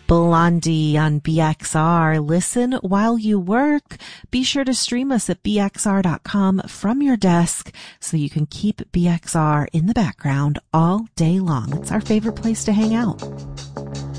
Blondie on BXR. Listen while you work. Be sure to stream us at bxr.com from your desk so you can keep BXR in the background all day long. It's our favorite place to hang out.